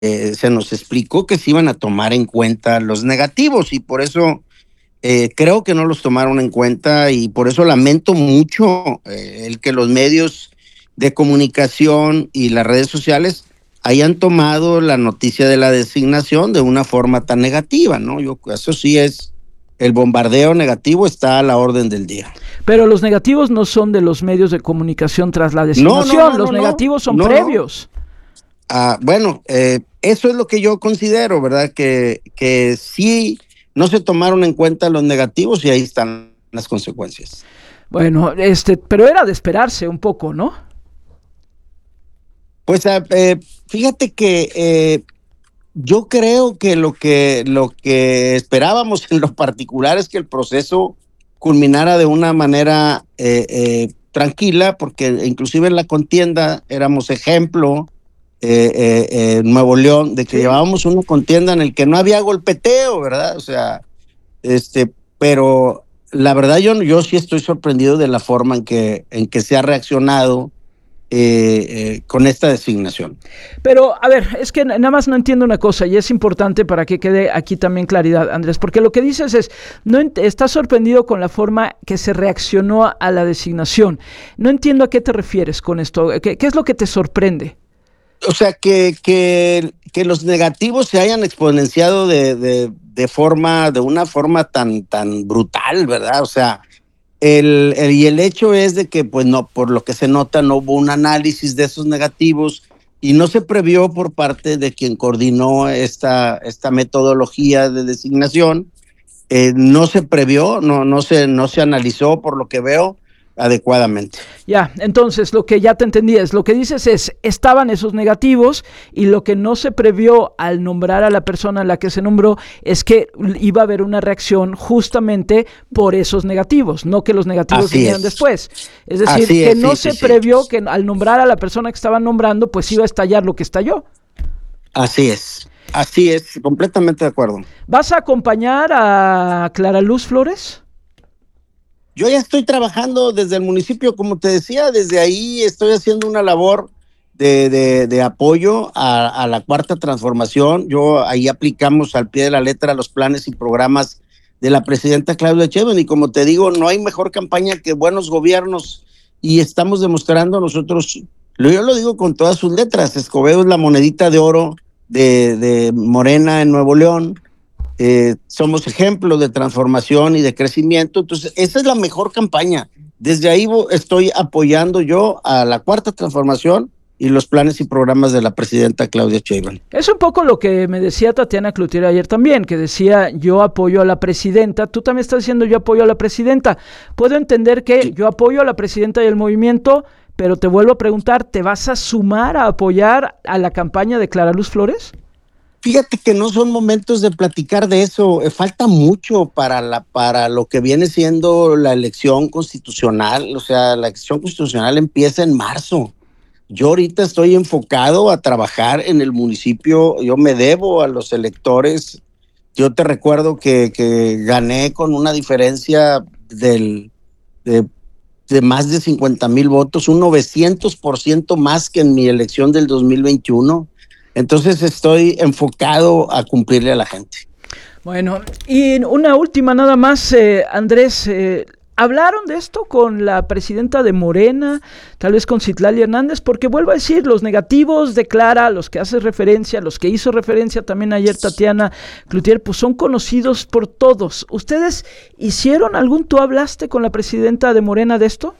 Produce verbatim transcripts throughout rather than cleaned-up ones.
eh, se nos explicó que se iban a tomar en cuenta los negativos y por eso eh, creo que no los tomaron en cuenta y por eso lamento mucho eh, el que los medios de comunicación y las redes sociales hayan tomado la noticia de la designación de una forma tan negativa, ¿no? Yo, eso sí es, el bombardeo negativo está a la orden del día. Pero los negativos no son de los medios de comunicación tras la designación, no, no, no, los no, negativos son no, previos. No. Ah, bueno, eh, eso es lo que yo considero, ¿verdad? Que, que sí no se tomaron en cuenta los negativos y ahí están las consecuencias. Bueno, este, pero era de esperarse un poco, ¿no? Pues eh, fíjate que eh, yo creo que lo que lo que esperábamos en lo particular es que el proceso culminara de una manera eh, eh, tranquila, porque inclusive en la contienda éramos ejemplo eh, eh, eh, Nuevo León de que sí. Llevábamos una contienda en el que no había golpeteo, ¿verdad? O sea, este, pero la verdad yo yo sí estoy sorprendido de la forma en que en que se ha reaccionado Eh, eh, con esta designación. Pero, a ver, es que nada más no entiendo una cosa y es importante para que quede aquí también claridad, Andrés, porque lo que dices es, no estás sorprendido con la forma que se reaccionó a la designación. No entiendo a qué te refieres con esto. ¿Qué, qué es lo que te sorprende? O sea, que, que, que los negativos se hayan exponenciado de, de, de forma, de una forma tan, tan brutal, ¿verdad? O sea, El, el, y el hecho es de que, pues no, por lo que se nota, no hubo un análisis de esos negativos y no se previó por parte de quien coordinó esta, esta metodología de designación. Eh, no se previó, no, no, se, no se analizó, por lo que veo, adecuadamente. Ya, entonces lo que ya te entendí es, lo que dices es, estaban esos negativos y lo que no se previó al nombrar a la persona a la que se nombró es que iba a haber una reacción justamente por esos negativos, no que los negativos Así vinieran es. después. Es decir, Así que es, no sí, se sí, previó sí. que al nombrar a la persona que estaban nombrando, pues iba a estallar lo que estalló. Así es, así es, completamente de acuerdo. ¿Vas a acompañar a Clara Luz Flores? Yo ya estoy trabajando desde el municipio, como te decía, desde ahí estoy haciendo una labor de, de, de apoyo a, a la cuarta transformación. Yo ahí aplicamos al pie de la letra los planes y programas de la presidenta Claudia Sheinbaum y como te digo, no hay mejor campaña que buenos gobiernos y estamos demostrando nosotros, yo lo digo con todas sus letras, Escobedo es la monedita de oro de, de Morena en Nuevo León. Eh, somos ejemplos de transformación y de crecimiento, entonces esa es la mejor campaña. Desde ahí estoy apoyando yo a la cuarta transformación y los planes y programas de la presidenta Claudia Sheinbaum. Es un poco lo que me decía Tatiana Cloutier ayer también, que decía yo apoyo a la presidenta, tú también estás diciendo yo apoyo a la presidenta. Puedo entender que sí. Yo apoyo a la presidenta y el movimiento, pero te vuelvo a preguntar, ¿te vas a sumar a apoyar a la campaña de Clara Luz Flores? Fíjate que no son momentos de platicar de eso, eh, falta mucho para, la, para lo que viene siendo la elección constitucional, o sea, la elección constitucional empieza en marzo. Yo ahorita estoy enfocado a trabajar en el municipio, yo me debo a los electores, yo te recuerdo que, que gané con una diferencia del, de, de más de cincuenta mil votos, un novecientos por ciento más que en mi elección del dos mil veintiuno. Entonces estoy enfocado a cumplirle a la gente. Bueno, y una última nada más, eh, Andrés, eh, ¿hablaron de esto con la presidenta de Morena, tal vez con Citlali Hernández? Porque vuelvo a decir, los negativos de Clara, los que hace referencia, los que hizo referencia también ayer Tatiana Cloutier, pues son conocidos por todos. ¿Ustedes hicieron algún, tú hablaste con la presidenta de Morena de esto?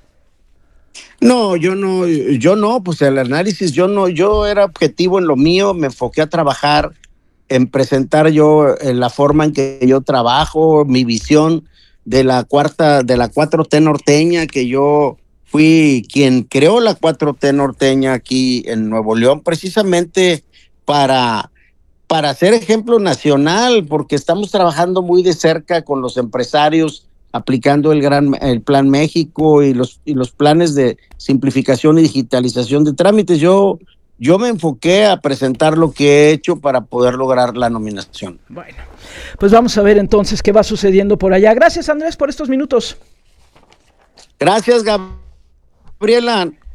No, yo no, yo no, pues el análisis, yo no, yo era objetivo en lo mío, me enfoqué a trabajar en presentar yo en la forma en que yo trabajo, mi visión de la cuarta, de la cuatro T norteña, que yo fui quien creó la cuatro T norteña aquí en Nuevo León, precisamente para, para ser ejemplo nacional, porque estamos trabajando muy de cerca con los empresarios, aplicando el gran el Plan México y los y los planes de simplificación y digitalización de trámites. Yo yo me enfoqué a presentar lo que he hecho para poder lograr la nominación. Bueno, pues vamos a ver entonces qué va sucediendo por allá. Gracias, Andrés, por estos minutos. Gracias, Gabriela.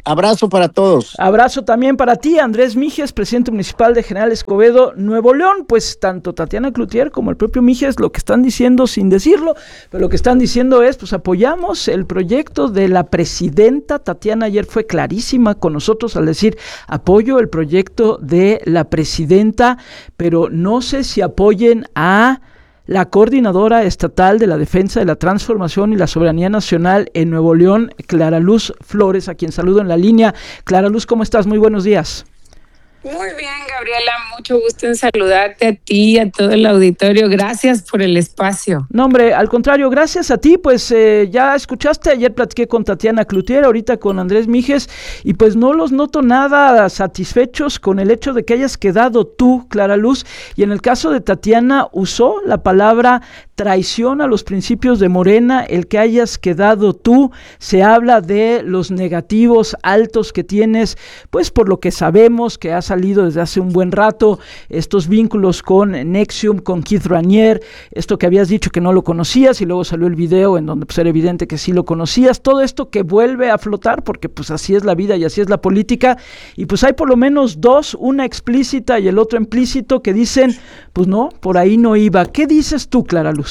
Abrazo para todos. Abrazo también para ti, Andrés Mijes, presidente municipal de General Escobedo, Nuevo León. Pues tanto Tatiana Cloutier como el propio Mijes lo que están diciendo sin decirlo, pero lo que están diciendo es, pues apoyamos el proyecto de la presidenta. Tatiana ayer fue clarísima con nosotros al decir, apoyo el proyecto de la presidenta, pero no sé si apoyen a la coordinadora estatal de la defensa de la transformación y la soberanía nacional en Nuevo León, Clara Luz Flores, a quien saludo en la línea. Clara Luz, ¿cómo estás? Muy buenos días. Muy bien, Gabriela, mucho gusto en saludarte a ti y a todo el auditorio. Gracias por el espacio. No, hombre, al contrario, gracias a ti. Pues eh, ya escuchaste, ayer platiqué con Tatiana Cloutier, ahorita con Andrés Mijes, y pues no los noto nada satisfechos con el hecho de que hayas quedado tú, Clara Luz, y en el caso de Tatiana usó la palabra traición a los principios de Morena, el que hayas quedado tú. Se habla de los negativos altos que tienes, pues por lo que sabemos que has salido desde hace un buen rato, estos vínculos con Nexium, con Keith Raniere, esto que habías dicho que no lo conocías y luego salió el video en donde pues era evidente que sí lo conocías, todo esto que vuelve a flotar porque pues así es la vida y así es la política, y pues hay por lo menos dos, una explícita y el otro implícito, que dicen, pues no, por ahí no iba. ¿Qué dices tú, Clara Luz?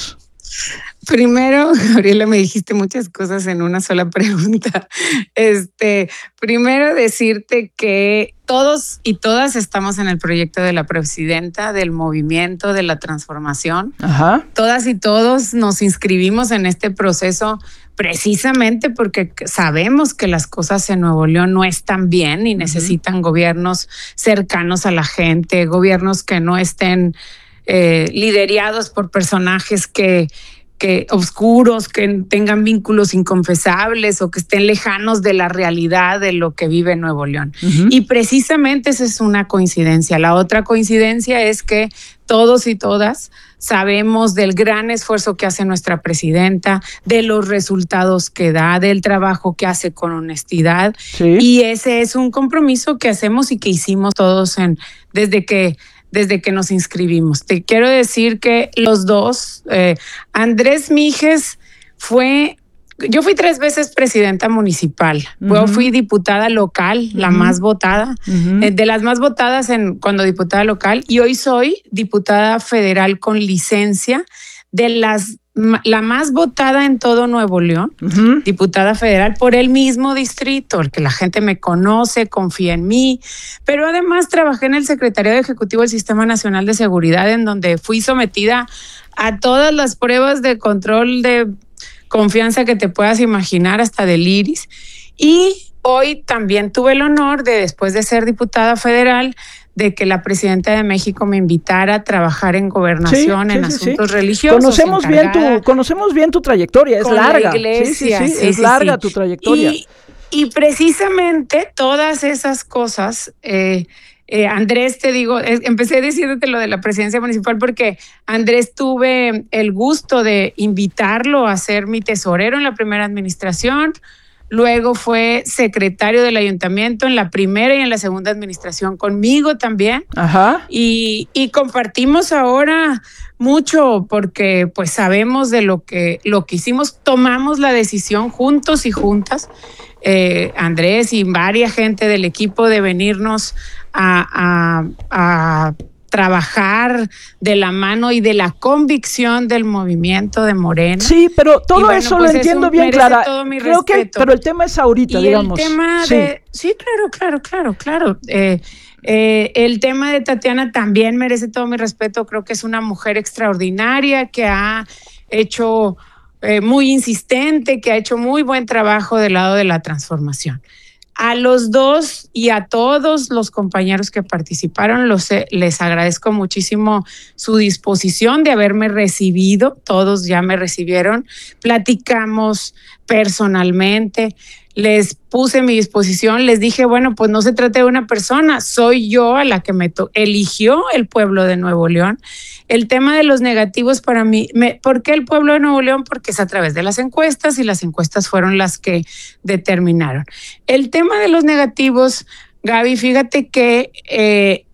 Primero, Gabriela, me dijiste muchas cosas en una sola pregunta. Este, primero decirte que todos y todas estamos en el proyecto de la presidenta, del movimiento, de la transformación. Ajá. Todas y todos nos inscribimos en este proceso precisamente porque sabemos que las cosas en Nuevo León no están bien y uh-huh. necesitan gobiernos cercanos a la gente, gobiernos que no estén Eh, liderados por personajes que, que oscuros, que tengan vínculos inconfesables o que estén lejanos de la realidad de lo que vive Nuevo León. Uh-huh. Y precisamente esa es una coincidencia. La otra coincidencia es que todos y todas sabemos del gran esfuerzo que hace nuestra presidenta, de los resultados que da, del trabajo que hace con honestidad. Sí. Y ese es un compromiso que hacemos y que hicimos todos en, desde que desde que nos inscribimos. Te quiero decir que los dos, eh, Andrés Mijes fue, yo fui tres veces presidenta municipal, uh-huh. luego fui diputada local, uh-huh. la más votada, uh-huh. eh, de las más votadas en cuando diputada local, y hoy soy diputada federal con licencia, de las la más votada en todo Nuevo León, uh-huh. diputada federal por el mismo distrito, el que la gente me conoce, confía en mí, pero además trabajé en el Secretariado Ejecutivo del Sistema Nacional de Seguridad, en donde fui sometida a todas las pruebas de control de confianza que te puedas imaginar, hasta del iris, y hoy también tuve el honor de, después de ser diputada federal, de que la presidenta de México me invitara a trabajar en gobernación, sí, en sí, asuntos sí. religiosos. Conocemos bien tu, conocemos bien tu trayectoria, es larga. La iglesia, sí, sí, sí, sí, es sí, larga sí. tu trayectoria. Y, y precisamente todas esas cosas, eh, eh, Andrés, te digo, eh, empecé diciéndote lo de la presidencia municipal porque Andrés tuve el gusto de invitarlo a ser mi tesorero en la primera administración. Luego fue secretario del ayuntamiento en la primera y en la segunda administración conmigo también. Ajá. Y, y compartimos ahora mucho porque pues sabemos de lo que, lo que hicimos. Tomamos la decisión juntos y juntas, eh, Andrés y varias gente del equipo, de venirnos a, a, a trabajar de la mano y de la convicción del movimiento de Morena. Sí, pero todo bueno, eso pues lo entiendo eso bien, Clara. Todo mi Creo respeto. que, pero el tema es ahorita, y digamos. El tema sí. de, sí, claro, claro, claro, claro. Eh, eh, el tema de Tatiana también merece todo mi respeto. Creo que es una mujer extraordinaria que ha hecho eh, muy insistente, que ha hecho muy buen trabajo del lado de la transformación. A los dos y a todos los compañeros que participaron, los, les agradezco muchísimo su disposición de haberme recibido. Todos ya me recibieron, platicamos personalmente, les puse mi disposición, les dije, bueno, pues no se trata de una persona, soy yo a la que me to- eligió el pueblo de Nuevo León. El tema de los negativos para mí, me, ¿por qué el pueblo de Nuevo León? Porque es a través de las encuestas y las encuestas fueron las que determinaron. El tema de los negativos, Gaby, fíjate que eh,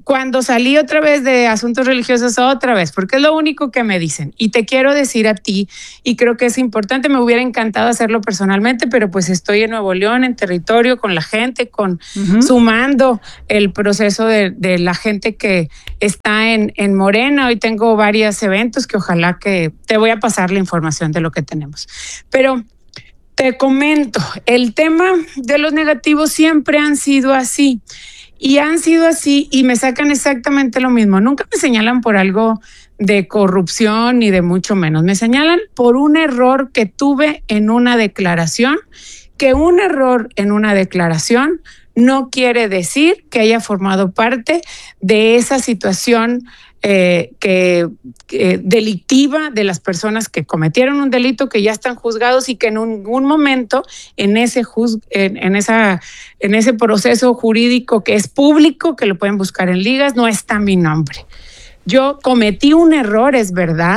cuando salí otra vez de asuntos religiosos, otra vez, porque es lo único que me dicen. Y te quiero decir a ti, y creo que es importante, me hubiera encantado hacerlo personalmente, pero pues estoy en Nuevo León, en territorio, con la gente, con uh-huh. sumando el proceso de, de la gente que está en, en Morena. Hoy tengo varios eventos que ojalá que te voy a pasar la información de lo que tenemos. Pero te comento, el tema de los negativos siempre han sido así. Y han sido así y me sacan exactamente lo mismo. Nunca me señalan por algo de corrupción ni de mucho menos. Me señalan por un error que tuve en una declaración, que un error en una declaración no quiere decir que haya formado parte de esa situación eh, que, que delictiva de las personas que cometieron un delito, que ya están juzgados y que en ningún momento en ese juz, en, en esa en ese proceso jurídico que es público, que lo pueden buscar en ligas, no está mi nombre. Yo cometí un error, es verdad,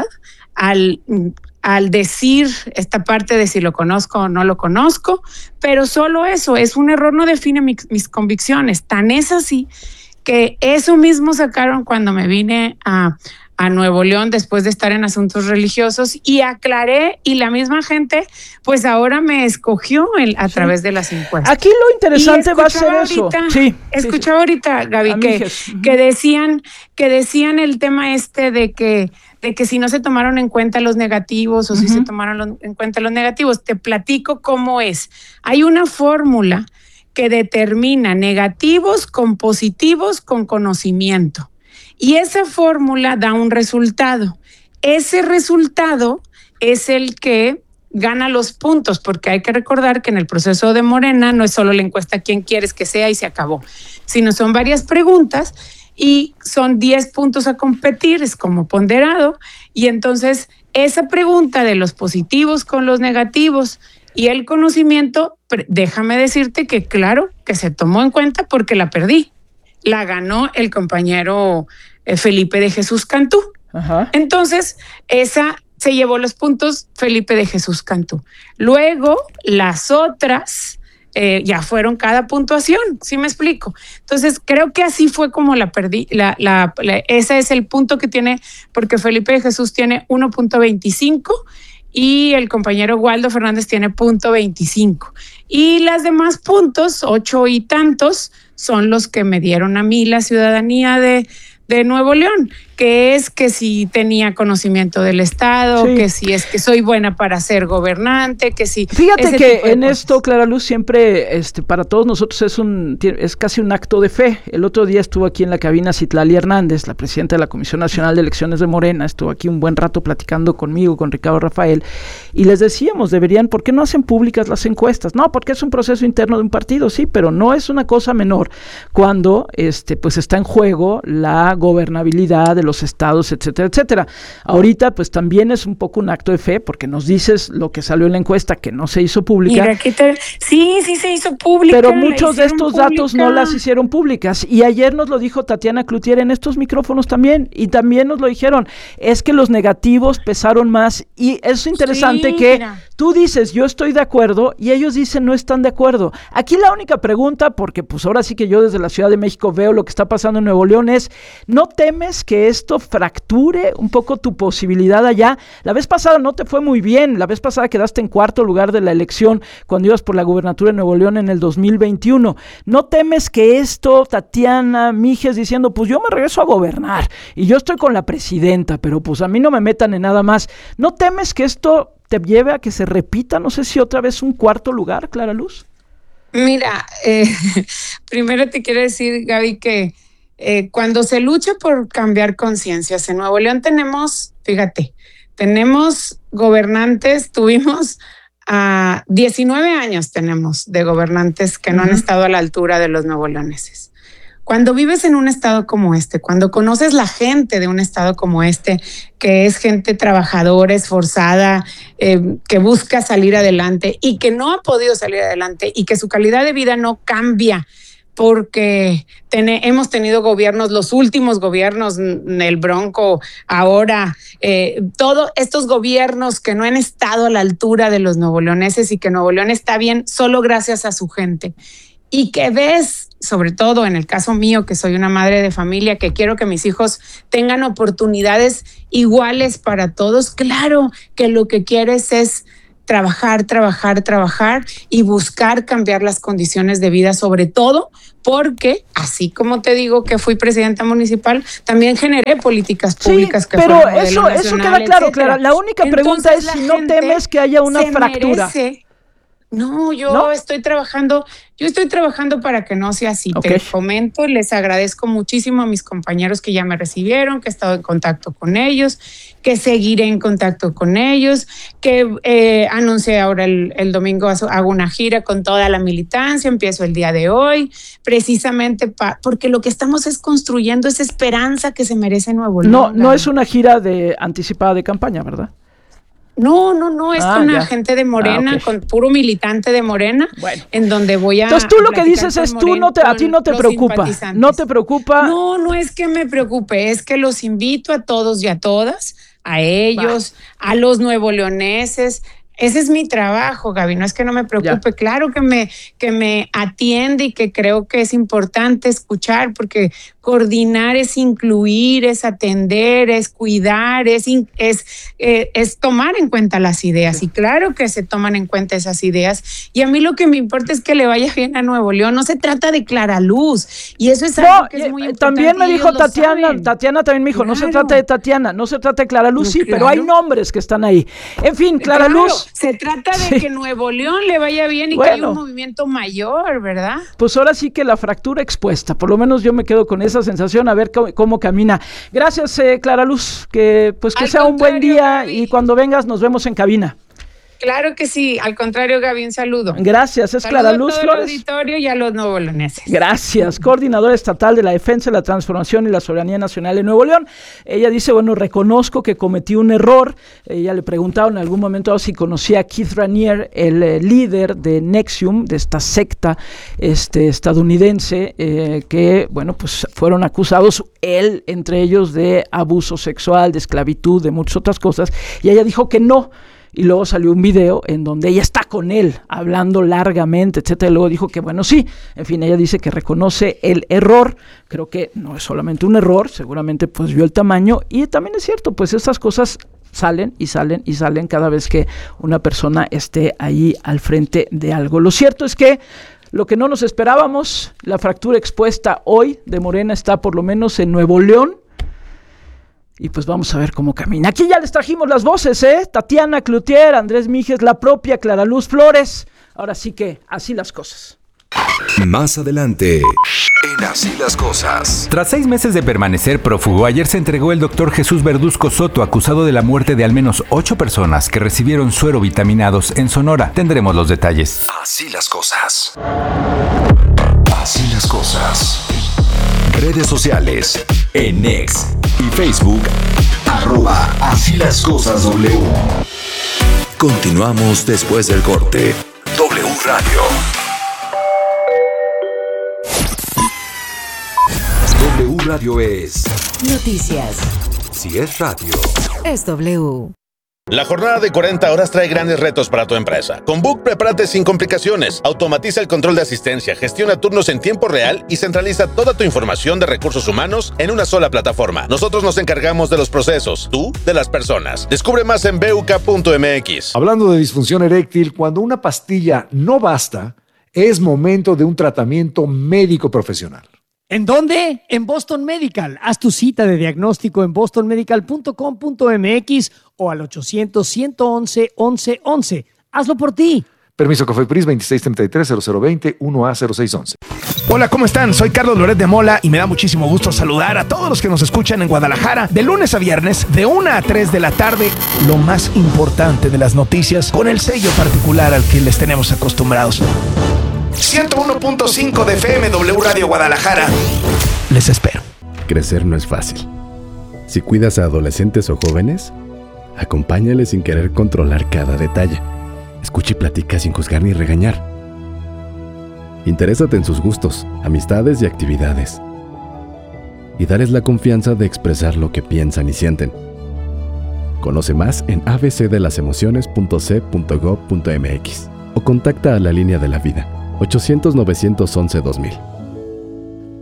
al al decir esta parte de si lo conozco o no lo conozco, pero solo eso, es un error, no define mi, mis convicciones. Tan es así que eso mismo sacaron cuando me vine a, a Nuevo León después de estar en asuntos religiosos y aclaré, y la misma gente pues ahora me escogió el, a sí. través de las encuestas. Aquí lo interesante va a ser eso. Ahorita, sí, escuchaba sí, sí. ahorita, Gaby, que, uh-huh. que decían que decían el tema este de que de que si no se tomaron en cuenta los negativos o uh-huh. si se tomaron los, en cuenta los negativos. Te platico cómo es. Hay una fórmula que determina negativos con positivos con conocimiento. Y esa fórmula da un resultado. Ese resultado es el que gana los puntos, porque hay que recordar que en el proceso de Morena no es solo la encuesta quién quieres que sea y se acabó, sino son varias preguntas y son diez puntos a competir, es como ponderado, y entonces esa pregunta de los positivos con los negativos y el conocimiento, déjame decirte que claro que se tomó en cuenta porque la perdí. La ganó el compañero eh, Felipe de Jesús Cantú. Ajá. Entonces, esa se llevó los puntos Felipe de Jesús Cantú. Luego, las otras eh, ya fueron cada puntuación, ¿sí me explico? Entonces, creo que así fue como la perdí. La, la, la, ese es el punto que tiene, porque Felipe de Jesús tiene uno punto veinticinco y el compañero Waldo Fernández tiene punto veinticinco. Y las demás puntos, ocho y tantos, son los que me dieron a mí la ciudadanía de, de Nuevo León, que es que si tenía conocimiento del Estado, sí. que si es que soy buena para ser gobernante, que si... Fíjate que en cosas. Esto, Clara Luz, siempre este, para todos nosotros es un es casi un acto de fe. El otro día estuvo aquí en la cabina Citlali Hernández, la presidenta de la Comisión Nacional de Elecciones de Morena, estuvo aquí un buen rato platicando conmigo, con Ricardo Rafael, y les decíamos, deberían, ¿por qué no hacen públicas las encuestas? No, porque es un proceso interno de un partido, sí, pero no es una cosa menor cuando este, pues está en juego la gobernabilidad de los estados, etcétera, etcétera. Ahorita, pues también es un poco un acto de fe, porque nos dices lo que salió en la encuesta, que no se hizo pública. Mira, ¿qué tal? Sí, sí se hizo pública. Pero muchos de estos pública. datos no las hicieron públicas. Y ayer nos lo dijo Tatiana Cloutier en estos micrófonos también, y también nos lo dijeron. Es que los negativos pesaron más, y es interesante sí, que mira. Tú dices, yo estoy de acuerdo, y ellos dicen, no están de acuerdo. Aquí la única pregunta, porque pues ahora sí que yo desde la Ciudad de México veo lo que está pasando en Nuevo León, es, ¿no temes que esto fracture un poco tu posibilidad allá? La vez pasada no te fue muy bien, la vez pasada quedaste en cuarto lugar de la elección cuando ibas por la gubernatura de Nuevo León en el dos mil veintiuno. ¿No temes que esto, Tatiana Mijes diciendo, pues yo me regreso a gobernar y yo estoy con la presidenta, pero pues a mí no me metan en nada más? ¿No temes que esto te lleve a que se repita, no sé si otra vez un cuarto lugar, Clara Luz? Mira, eh, primero te quiero decir, Gaby, que Eh, cuando se lucha por cambiar conciencias, en Nuevo León tenemos, fíjate, tenemos gobernantes, tuvimos a uh, diecinueve años tenemos de gobernantes que uh-huh. no han estado a la altura de los nuevoleoneses. Cuando vives en un estado como este, cuando conoces la gente de un estado como este, que es gente trabajadora, esforzada, eh, que busca salir adelante y que no ha podido salir adelante y que su calidad de vida no cambia, porque ten, hemos tenido gobiernos, los últimos gobiernos, el Bronco, ahora, eh, todos estos gobiernos que no han estado a la altura de los nuevoleoneses y que Nuevo León está bien solo gracias a su gente. Y que ves sobre todo en el caso mío, que soy una madre de familia, que quiero que mis hijos tengan oportunidades iguales para todos, claro que lo que quieres es trabajar, trabajar, trabajar y buscar cambiar las condiciones de vida, sobre todo porque, así como te digo que fui presidenta municipal, también generé políticas públicas sí, que pero fueron eso, eso queda claro, Clara. La única pregunta es si no temes que haya una fractura. Merece. No, yo ¿No? estoy trabajando, yo estoy trabajando para que no sea así. Okay. Te comento, les agradezco muchísimo a mis compañeros que ya me recibieron, que he estado en contacto con ellos, que seguiré en contacto con ellos, que eh, anuncié ahora el, el domingo, hago una gira con toda la militancia, empiezo el día de hoy, precisamente pa, porque lo que estamos es construyendo esa esperanza que se merece Nuevo León. No, no es una gira de anticipada de campaña, ¿verdad? No, no, no, es ah, con la gente de Morena, ah, okay. con puro militante de Morena, bueno. en donde voy a... Entonces tú lo que dices es, tú no te, a ti no te preocupa, no te preocupa... No, no es que me preocupe, es que los invito a todos y a todas, a ellos, Va. a los nuevoleoneses. Ese es mi trabajo, Gaby, no es que no me preocupe, ya. claro que me, que me atiende y que creo que es importante escuchar, porque coordinar es incluir, es atender, es cuidar, es, es, eh, es tomar en cuenta las ideas, sí. y claro que se toman en cuenta esas ideas, y a mí lo que me importa es que le vaya bien a Nuevo León, no se trata de Clara Luz, y eso es algo no, que es muy importante. También me dijo Tatiana, Tatiana también me dijo, claro. no se trata de Tatiana, no se trata de Clara Luz, no, sí, claro. pero hay nombres que están ahí. En fin, Clara claro. Luz... Se trata de sí. que Nuevo León le vaya bien y bueno, que haya un movimiento mayor, ¿verdad? Pues ahora sí que la fractura expuesta, por lo menos yo me quedo con esa sensación, a ver cómo, cómo camina. Gracias, eh, Clara Luz, que pues que Al sea un buen día, Gaby. Y cuando vengas nos vemos en cabina. Claro que sí, al contrario, Gaby, un saludo. Gracias, es Saludo Clara Luz a todo Flores. El auditorio y a los nuevoleoneses. Gracias, coordinadora estatal de la defensa, la transformación y la soberanía nacional en Nuevo León. Ella dice, bueno, reconozco que cometí un error. Ella le preguntaron en algún momento si conocía a Keith Raniere, el eh, líder de Nexium, de esta secta este, estadounidense, eh, que, bueno, pues fueron acusados, él, entre ellos, de abuso sexual, de esclavitud, de muchas otras cosas. Y ella dijo que no. Y luego salió un video en donde ella está con él, hablando largamente, etcétera. Y luego dijo que bueno, sí, en fin, ella dice que reconoce el error. Creo que no es solamente un error, seguramente pues vio el tamaño. Y también es cierto, pues estas cosas salen y salen y salen cada vez que una persona esté ahí al frente de algo. Lo cierto es que lo que no nos esperábamos, la fractura expuesta hoy de Morena está por lo menos en Nuevo León. Y pues vamos a ver cómo camina. Aquí ya les trajimos las voces, ¿eh? Tatiana Cloutier, Andrés Míjez, la propia Clara Luz Flores. Ahora sí que así las cosas. Más adelante, en Así las Cosas. Tras seis meses de permanecer prófugo, ayer se entregó el doctor Jesús Verduzco Soto, acusado de la muerte de al menos ocho personas que recibieron suero vitaminados en Sonora. Tendremos los detalles. Así las cosas. Así las cosas. Redes sociales, en X y Facebook, arroba Así las Cosas W. Continuamos después del corte. W Radio. W Radio es noticias. Si es radio, es W. La jornada de cuarenta horas trae grandes retos para tu empresa. Con Book, prepárate sin complicaciones. Automatiza el control de asistencia, gestiona turnos en tiempo real y centraliza toda tu información de recursos humanos en una sola plataforma. Nosotros nos encargamos de los procesos, tú de las personas. Descubre más en b u k punto m x. Hablando de disfunción eréctil, cuando una pastilla no basta, es momento de un tratamiento médico profesional. ¿En dónde? En Boston Medical. Haz tu cita de diagnóstico en boston medical punto com punto m x o al ochocientos, ciento once, once, once. Hazlo por ti. Permiso COFEPRIS veintiséis treinta y tres, cero cero veinte, uno A cero seis once. Hola, ¿cómo están? Soy Carlos Loret de Mola y me da muchísimo gusto saludar a todos los que nos escuchan en Guadalajara de lunes a viernes de una a tres de la tarde. Lo más importante de las noticias con el sello particular al que les tenemos acostumbrados. ciento uno punto cinco de F M W Radio Guadalajara. Les espero. Crecer no es fácil. Si cuidas a adolescentes o jóvenes, acompáñales sin querer controlar cada detalle. Escucha y platica sin juzgar ni regañar. Interésate en sus gustos, amistades y actividades. Y dales la confianza de expresar lo que piensan y sienten. Conoce más en a b c de las emociones punto c punto gob punto m x o contacta a la línea de la vida ochocientos, novecientos once, dos mil.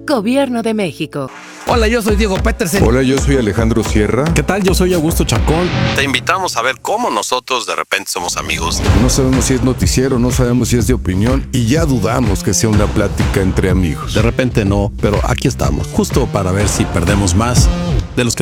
Gobierno de México. Hola, yo soy Diego Petersen. Hola, yo soy Alejandro Sierra. ¿Qué tal? Yo soy Augusto Chacón. Te invitamos a ver cómo nosotros de repente somos amigos. No sabemos si es noticiero, no sabemos si es de opinión y ya dudamos que sea una plática entre amigos. De repente no, pero aquí estamos, justo para ver si perdemos más de los que